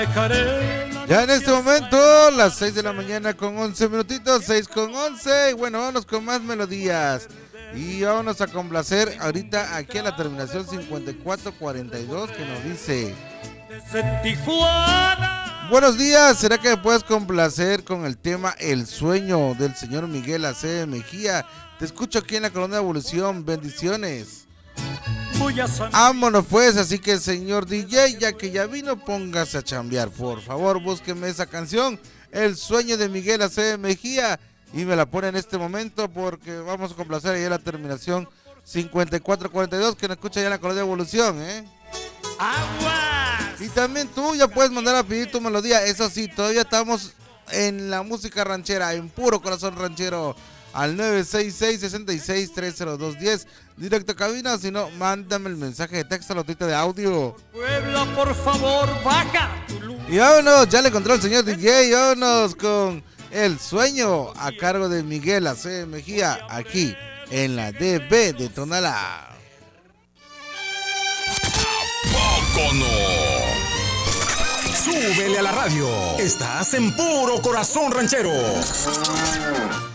Ya en este momento, las 6 de la mañana con 11 minutitos, 6 con 11. Y bueno, vámonos con más melodías. Y vámonos a complacer ahorita aquí a la terminación 5442 que nos dice: buenos días, ¿será que me puedes complacer con el tema El Sueño del señor Miguel A.C. Mejía? Te escucho aquí en la Colonia Evolución, bendiciones. Vámonos pues, así que señor DJ, ya que ya vino, póngase a chambear, por favor, búsqueme esa canción, El Sueño de Miguel A.C. Mejía, y me la pone en este momento porque vamos a complacer ahí a la terminación 5442 que nos escucha ya en la Colonia Evolución, Y también tú ya puedes mandar a pedir tu melodía, eso sí, todavía estamos en la música ranchera, en puro corazón ranchero, al 966-66-30210, directo a cabina, si no, mándame el mensaje de texto, la notita de audio. Puebla, por favor, baja tu luz. Y vámonos, ya le encontró el señor DJ, vámonos con El Sueño, a cargo de Miguel A.C. Mejía, aquí en la DB de Tonalá. ¿A poco no? Súbele a la radio. Estás en puro corazón ranchero.